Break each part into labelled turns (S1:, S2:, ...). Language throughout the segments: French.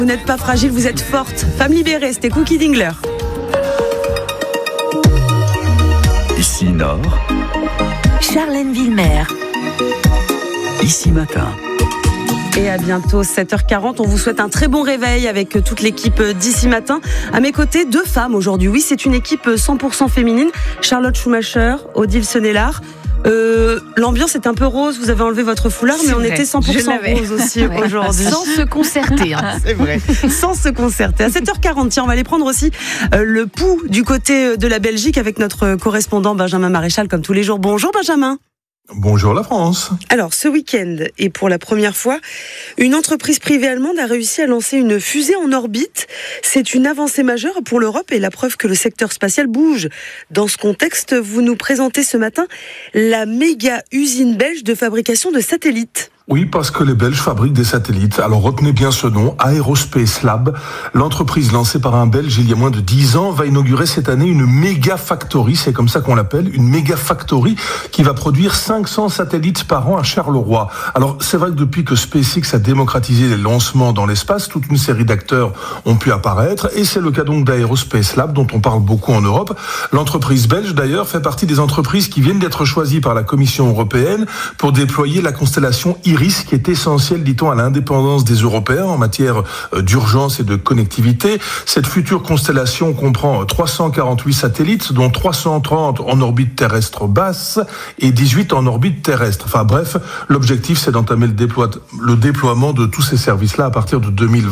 S1: Vous n'êtes pas fragile, vous êtes forte. Femme libérée, c'était Cookie Dingler.
S2: Ici Nord,
S3: Charlène Villemer.
S2: Ici Matin.
S1: Et à bientôt, 7h40. On vous souhaite un très bon réveil avec toute l'équipe d'Ici Matin. À mes côtés, 2 femmes aujourd'hui. Oui, c'est une équipe 100% féminine. Charlotte Schumacher, Odile Senelard. L'ambiance est un peu rose, vous avez enlevé votre foulard, mais on était 100% rose aussi aujourd'hui.
S3: Sans se concerter.
S1: C'est vrai, sans se concerter. À 7h40, tiens, on va aller prendre aussi le pouls du côté de la Belgique avec notre correspondant Benjamin Maréchal, comme tous les jours. Bonjour Benjamin.
S4: Bonjour la France.
S1: Alors, ce week-end, et pour la première fois, une entreprise privée allemande a réussi à lancer une fusée en orbite. C'est une avancée majeure pour l'Europe et la preuve que le secteur spatial bouge. Dans ce contexte, vous nous présentez ce matin la méga usine belge de fabrication de satellites.
S4: Oui, parce que les Belges fabriquent des satellites. Alors retenez bien ce nom, Aerospace Lab. L'entreprise lancée par un Belge il y a moins de 10 ans va inaugurer cette année une méga factory, c'est comme ça qu'on l'appelle, une méga factory qui va produire 500 satellites par an à Charleroi. Alors c'est vrai que depuis que SpaceX a démocratisé les lancements dans l'espace, toute une série d'acteurs ont pu apparaître et c'est le cas donc d'Aerospace Lab dont on parle beaucoup en Europe. L'entreprise belge d'ailleurs fait partie des entreprises qui viennent d'être choisies par la Commission européenne pour déployer la constellation Iris, qui est essentiel, dit-on, à l'indépendance des Européens en matière d'urgence et de connectivité. Cette future constellation comprend 348 satellites, dont 330 en orbite terrestre basse et 18 en orbite terrestre. Enfin bref, l'objectif, c'est d'entamer le déploiement de tous ces services-là à partir de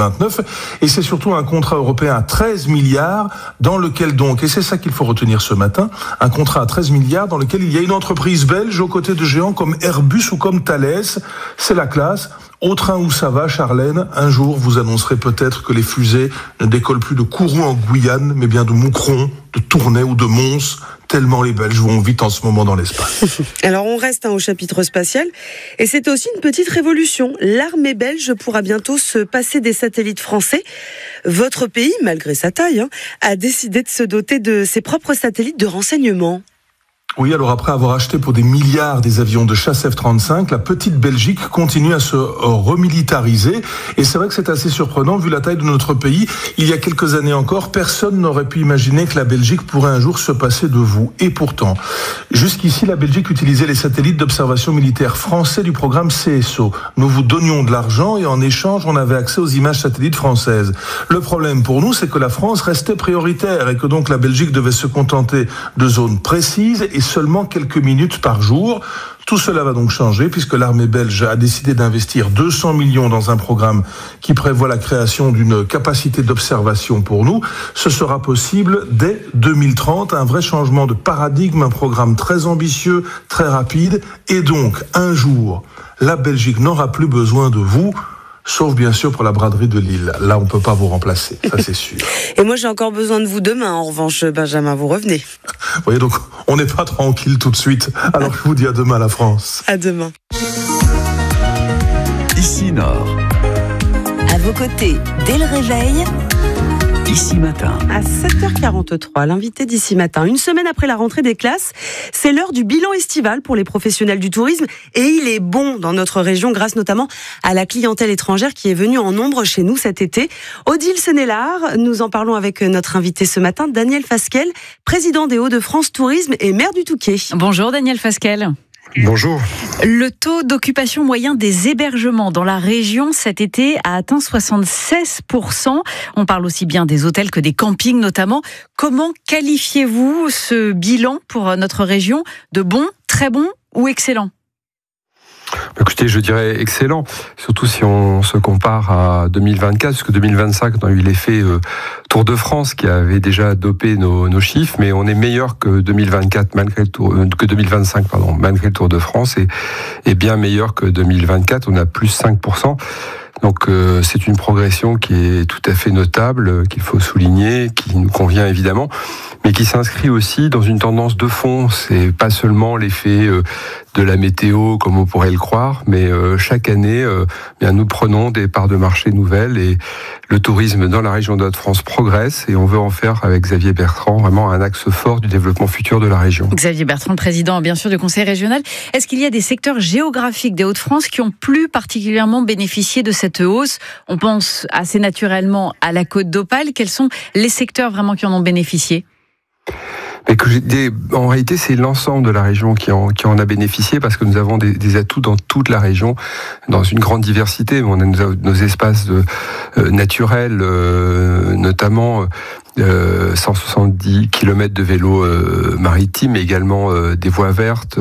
S4: 2029. Et c'est surtout un contrat européen à 13 milliards, dans lequel donc, et c'est ça qu'il faut retenir ce matin, un contrat à 13 milliards dans lequel il y a une entreprise belge aux côtés de géants comme Airbus ou comme Thales. C'est la classe. Au train où ça va, Charlène, un jour, vous annoncerez peut-être que les fusées ne décollent plus de Kourou en Guyane, mais bien de Moucron, de Tournai ou de Mons, tellement les Belges vont vite en ce moment dans l'espace.
S1: Alors on reste au chapitre spatial, et c'est aussi une petite révolution. L'armée belge pourra bientôt se passer des satellites français. Votre pays, malgré sa taille, a décidé de se doter de ses propres satellites de renseignement.
S4: Oui, alors après avoir acheté pour des milliards des avions de chasse F-35, la petite Belgique continue à se remilitariser. Et c'est vrai que c'est assez surprenant vu la taille de notre pays. Il y a quelques années encore, personne n'aurait pu imaginer que la Belgique pourrait un jour se passer de vous. Et pourtant, jusqu'ici, la Belgique utilisait les satellites d'observation militaire français du programme CSO. Nous vous donnions de l'argent et en échange, on avait accès aux images satellites françaises. Le problème pour nous, c'est que la France restait prioritaire et que donc la Belgique devait se contenter de zones précises et seulement quelques minutes par jour. Tout cela va donc changer puisque l'armée belge a décidé d'investir 200 millions dans un programme qui prévoit la création d'une capacité d'observation pour nous. Ce sera possible dès 2030, un vrai changement de paradigme, un programme très ambitieux, très rapide. Et donc, un jour, la Belgique n'aura plus besoin de vous, sauf bien sûr pour la braderie de Lille. Là, on ne peut pas vous remplacer, ça c'est sûr.
S1: Et moi, j'ai encore besoin de vous demain, en revanche, Benjamin, vous revenez.
S4: Vous voyez, donc, on n'est pas tranquille tout de suite. Alors, je vous dis à demain, la France.
S1: À demain.
S2: Ici Nord.
S3: À vos côtés, dès le réveil,
S2: Ici Matin.
S1: À 7h43, l'invité d'Ici Matin. Une semaine après la rentrée des classes, c'est l'heure du bilan estival pour les professionnels du tourisme. Et il est bon dans notre région, grâce notamment à la clientèle étrangère qui est venue en nombre chez nous cet été. Odile Senelard, nous en parlons avec notre invité ce matin, Daniel Fasquelle, président des Hauts-de-France Tourisme et maire du Touquet.
S5: Bonjour Daniel Fasquelle.
S6: Bonjour.
S5: Le taux d'occupation moyen des hébergements dans la région cet été a atteint 76%. On parle aussi bien des hôtels que des campings notamment. Comment qualifiez-vous ce bilan pour notre région? De bon, très bon ou excellent?
S6: Écoutez, je dirais excellent, surtout si on se compare à 2024, puisque 2025, on a eu l'effet Tour de France qui avait déjà dopé nos chiffres, mais on est meilleur que 2024 malgré le que 2025, malgré le Tour de France, et bien meilleur que 2024. On a plus 5%. Donc c'est une progression qui est tout à fait notable, qu'il faut souligner, qui nous convient évidemment. mais qui s'inscrit aussi dans une tendance de fond. C'est pas seulement l'effet de la météo, comme on pourrait le croire, mais chaque année, nous prenons des parts de marché nouvelles et le tourisme dans la région de Hauts-de-France progresse et on veut en faire avec Xavier Bertrand vraiment un axe fort du développement futur de la région.
S5: Xavier Bertrand, le président bien sûr du Conseil régional. Est-ce qu'il y a des secteurs géographiques des Hauts-de-France qui ont plus particulièrement bénéficié de cette hausse ? On pense assez naturellement à la Côte d'Opale. Quels sont les secteurs vraiment qui en ont bénéficié ?
S6: En réalité, c'est l'ensemble de la région qui en a bénéficié parce que nous avons des atouts dans toute la région, dans une grande diversité. On a nos espaces naturels, notamment 170 km de vélo maritime, mais également des voies vertes,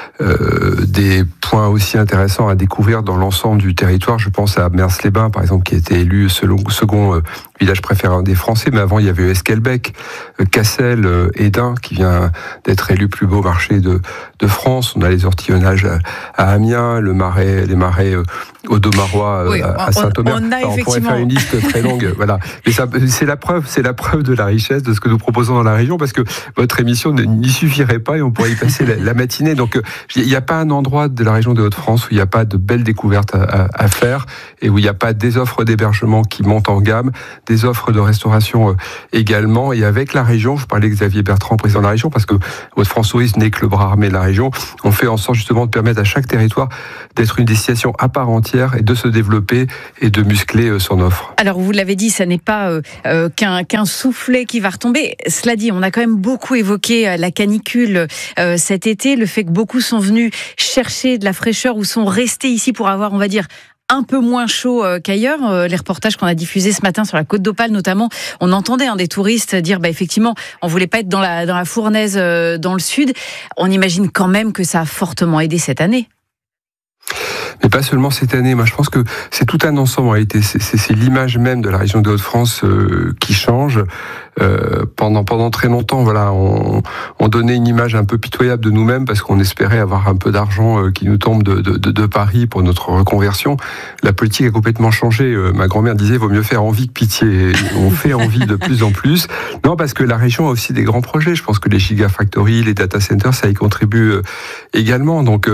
S6: des points aussi intéressants à découvrir dans l'ensemble du territoire. Je pense à Mers-les-Bains, par exemple, qui a été élu second village préféré des Français, mais avant il y avait Esquelbec, Cassel, Hesdin, qui vient d'être élu plus beau marché de France. On a les ortillonnages à Amiens, les marais Audomarois à Saint-Omer. On pourrait faire une liste très longue. Voilà. Mais c'est la preuve de la richesse de ce que nous proposons dans la région, parce que votre émission n'y suffirait pas et on pourrait y passer la matinée. Donc, il n'y a pas un endroit de la région des Hauts-de-France où il n'y a pas de belles découvertes à faire et où il n'y a pas des offres d'hébergement qui montent en gamme, des offres de restauration également. Et avec la région, je parlais de Xavier Bertrand, président de la région, parce que Hauts-de-France Tourisme n'est que le bras armé de la région. On fait en sorte justement de permettre à chaque territoire d'être une destination à part entière et de se développer et de muscler son offre.
S5: Alors vous l'avez dit, ça n'est pas qu'un soufflet qui va retomber. Cela dit, on a quand même beaucoup évoqué la canicule cet été, le fait que beaucoup sont venus chercher de la fraîcheur ou sont restés ici pour avoir, on va dire, un peu moins chaud qu'ailleurs. Les reportages qu'on a diffusés ce matin sur la Côte d'Opale notamment, on entendait des touristes dire effectivement, on voulait pas être dans la fournaise dans le sud. On imagine quand même que ça a fortement aidé cette année.
S6: Mais pas seulement cette année. Moi, je pense que c'est tout un ensemble en réalité. C'est l'image même de la région des Hauts-de-France qui change. Pendant très longtemps, voilà, on donnait une image un peu pitoyable de nous-mêmes parce qu'on espérait avoir un peu d'argent qui nous tombe de Paris pour notre reconversion. La politique a complètement changé. Ma grand-mère disait, vaut mieux faire envie que pitié. On fait envie de plus en plus. Non, parce que la région a aussi des grands projets. Je pense que les gigafactories, les data centers, ça y contribue également. Donc,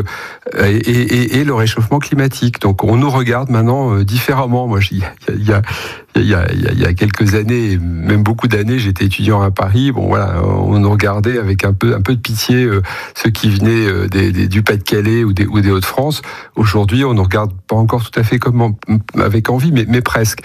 S6: et le réchauffement climatique. Donc, on nous regarde maintenant différemment. Moi, il y a quelques années, même beaucoup d'années, j'étais étudiant à Paris. Bon, voilà, on nous regardait avec un peu de pitié ceux qui venaient du Pas-de-Calais ou des Hauts-de-France. Aujourd'hui, on ne regarde pas encore tout à fait avec envie, mais presque.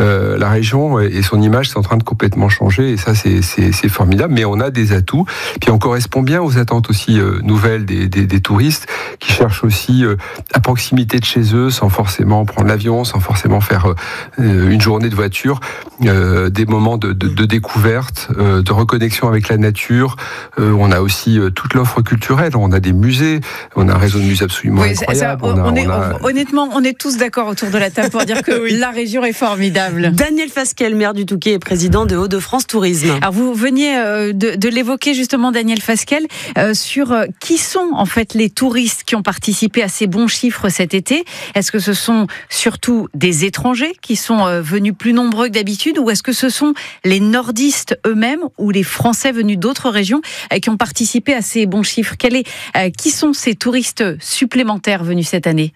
S6: La région et son image, c'est en train de complètement changer, et ça, c'est formidable. Mais on a des atouts. Puis on correspond bien aux attentes aussi nouvelles des touristes qui cherchent aussi à proximité de chez eux, sans forcément prendre l'avion, sans forcément faire une journée de voiture, des moments de découverte, de reconnexion avec la nature. On a aussi toute l'offre culturelle. On a des musées, on a un réseau de musées absolument incroyable.
S5: Honnêtement, on est tous d'accord autour de la table pour dire que la région est formidable.
S1: Daniel Fasquelle, maire du Touquet et président de Hauts-de-France Tourisme.
S5: Alors vous veniez de l'évoquer justement, Daniel Fasquelle, sur qui sont en fait les touristes qui ont participé à ces bons chiffres cet été. Est-ce que ce sont surtout des étrangers qui sont venus plus nombreux que d'habitude, ou est-ce que ce sont les nordistes eux-mêmes ou les Français venus d'autres régions qui ont participé à ces bons chiffres? Qui sont ces touristes supplémentaires venus cette année?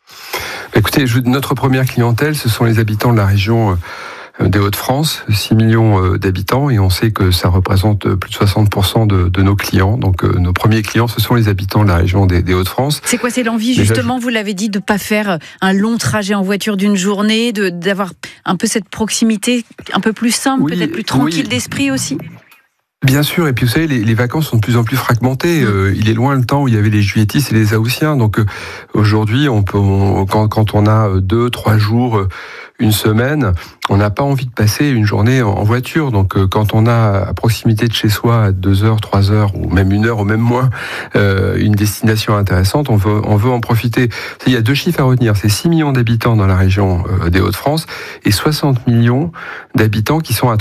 S6: Écoutez, notre première clientèle, ce sont les habitants de la région des Hauts-de-France, 6 millions d'habitants, et on sait que ça représente plus de 60% de nos clients. Donc nos premiers clients, ce sont les habitants de la région des Hauts-de-France.
S5: C'est quoi, c'est l'envie justement, vous l'avez dit, de ne pas faire un long trajet en voiture d'une journée, d'avoir un peu cette proximité un peu plus simple, peut-être plus tranquille d'esprit aussi?
S6: Bien sûr, et puis vous savez, les vacances sont de plus en plus fragmentées. Il est loin le temps où il y avait les Juilletistes et les Haussiens. Donc aujourd'hui, quand on a 2-3 jours, une semaine, on n'a pas envie de passer une journée en voiture. Donc quand on a à proximité de chez soi, à 2 heures, 3 heures, ou même 1 heure, ou même moins, une destination intéressante, on veut en profiter. Il y a 2 chiffres à retenir. C'est 6 millions d'habitants dans la région des Hauts-de-France et 60 millions d'habitants qui sont à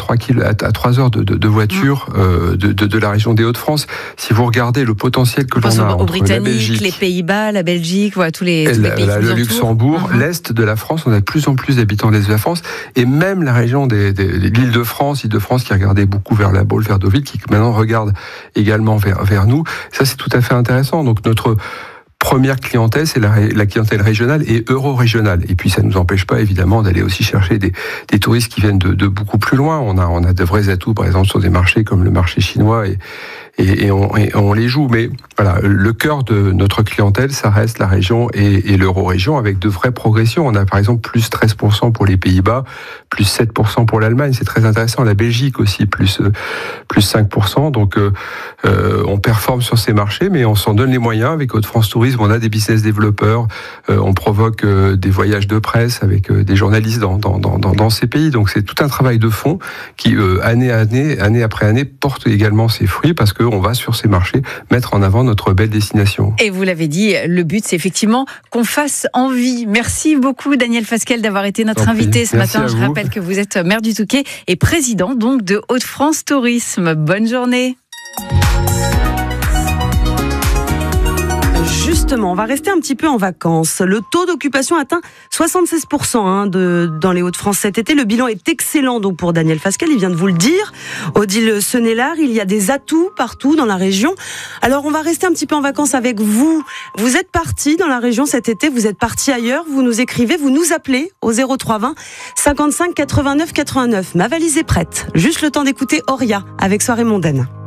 S6: 3 heures de voiture de la région des Hauts-de-France. Si vous regardez le potentiel que l'on a entre la Belgique,
S5: les Pays-Bas, la Belgique, voilà, tous les pays
S6: le Luxembourg, l'Est de la France, on a de plus en plus d'habitants de l'Est de la France, et même la région de l'Île-de-France qui regardait beaucoup vers la Baule, vers Deauville, qui maintenant regarde également vers nous. Ça, c'est tout à fait intéressant. Donc notre première clientèle, c'est la clientèle régionale et euro-régionale. Et puis, ça ne nous empêche pas, évidemment, d'aller aussi chercher des touristes qui viennent de beaucoup plus loin. On a de vrais atouts, par exemple, sur des marchés comme le marché chinois et on les joue. Mais voilà, le cœur de notre clientèle, ça reste la région et l'euro-région avec de vraies progressions. On a, par exemple, plus 13% pour les Pays-Bas, plus 7% pour l'Allemagne. C'est très intéressant. La Belgique aussi, plus 5%. Donc, on performe sur ces marchés, mais on s'en donne les moyens avec Hauts-de-France Tourisme. On a des business développeurs, on provoque des voyages de presse avec des journalistes dans ces pays. Donc c'est tout un travail de fond qui, année après année, porte également ses fruits parce qu'on va sur ces marchés mettre en avant notre belle destination.
S5: Et vous l'avez dit, le but c'est effectivement qu'on fasse envie. Merci beaucoup Daniel Fasquelle d'avoir été notre invité ce matin. Je rappelle que vous êtes maire du Touquet et président donc de Hauts-de-France Tourisme. Bonne journée.
S1: Justement, on va rester un petit peu en vacances. Le taux d'occupation atteint 76% dans les Hauts-de-France cet été. Le bilan est excellent donc pour Daniel Fasquelle, il vient de vous le dire. Odile Senelard, il y a des atouts partout dans la région. Alors on va rester un petit peu en vacances avec vous. Vous êtes parti dans la région cet été, vous êtes parti ailleurs, vous nous écrivez, vous nous appelez au 0320 55 89 89. Ma valise est prête. Juste le temps d'écouter Auria avec Soirée mondaine.